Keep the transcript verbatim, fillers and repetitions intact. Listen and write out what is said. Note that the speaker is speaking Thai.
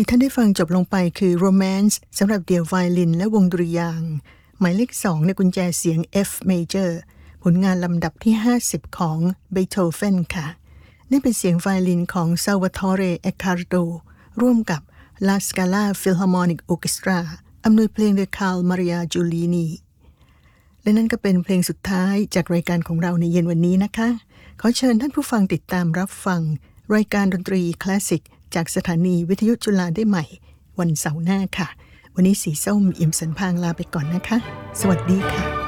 ที่ท่านได้ฟังจบลงไปคือ Romance สำหรับเดี่ยวไวโอลินและวงดุริยางค์หมายเลขสองในกุญแจเสียง F Major ผลงานลำดับที่ห้าสิบของเบโธเฟนค่ะนี่เป็นเสียงไวโอลินของ Salvatore Accardo ร่วมกับ La Scala Philharmonic Orchestra อำนวยเพลงโดย Carl Maria Giulini และนั่นก็เป็นเพลงสุดท้ายจากรายการของเราในเย็นวันนี้นะคะขอเชิญท่านผู้ฟังติดตามรับฟังรายการดนตรีคลาสสิกจากสถานีวิทยุจุฬาได้ใหม่วันเสาร์หน้าค่ะวันนี้สีส้มอิ่มสันพางลาไปก่อนนะคะสวัสดีค่ะ